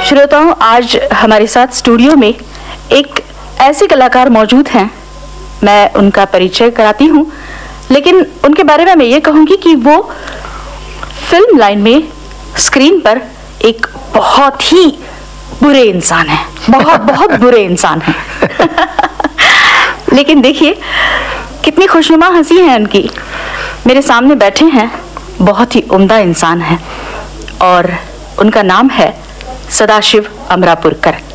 श्रोताओं, आज हमारे साथ स्टूडियो में एक ऐसे कलाकार मौजूद हैं, मैं उनका परिचय कराती हूँ, लेकिन उनके बारे में मैं ये कहूँगी कि वो फिल्म लाइन में, स्क्रीन पर एक बहुत ही बुरे इंसान हैं, बहुत बुरे इंसान हैं। लेकिन देखिए कितनी खुशनुमा हंसी है उनकी। मेरे सामने बैठे हैं, बहुत ही उम्दा इंसान हैं और उनका नाम है सदाशिव अमरापुरकर।